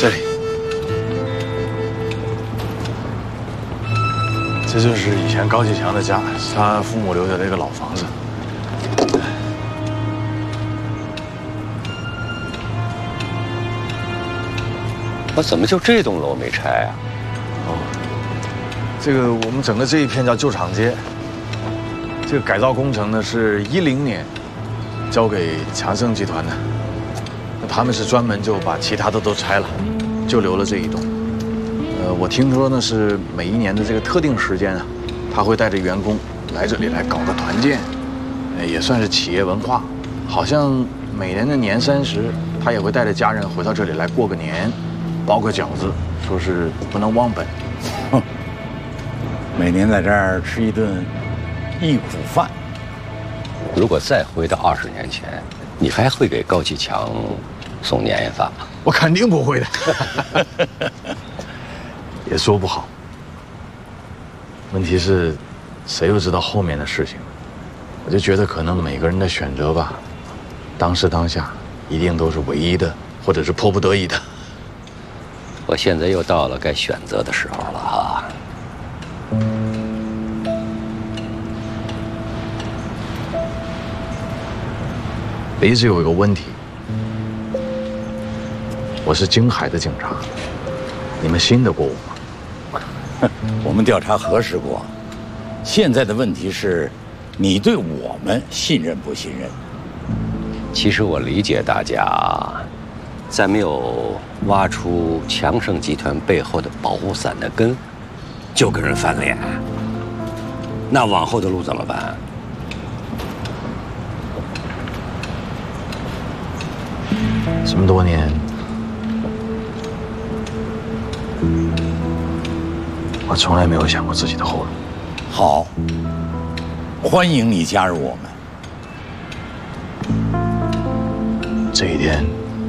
这里，这就是以前高继强的家，是他父母留下的一个老房子。 我怎么就这栋楼没拆啊？ 哦，这个我们整个这一片叫旧厂街。这个改造工程呢是10年交给强盛集团的，那他们是专门就把其他的都拆了，就留了这一栋。我听说呢是每一年的这个特定时间啊，他会带着员工来这里来搞个团建，也算是企业文化。好像每年的年30，他也会带着家人回到这里来过个年，包个饺子，说是不能忘本。 哼，每年在这儿吃一顿忆苦饭。 如果再回到20年前，你还会给高启强送年夜饭吗？ 我肯定不会的，也说不好。问题是，谁又知道后面的事情？我就觉得可能每个人的选择吧，当时当下一定都是唯一的，或者是迫不得已的。 我现在又到了该选择的时候了哈。 一直有一个问题，我是京海的警察，你们信得过我吗？ 我们调查核实过，现在的问题是，你对我们信任不信任？ 其实我理解大家，在没有挖出强盛集团背后的保护伞的根，就跟人翻脸，那往后的路怎么办？ 这么多年，我从来没有想过自己的后路。 好，欢迎你加入我们。 这一天，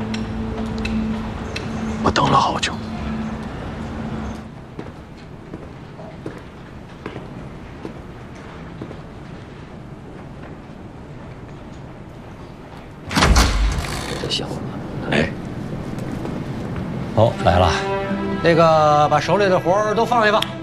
我等了好久。 这小伙子，哎，哦，来了，那个把手里的活儿都放一放。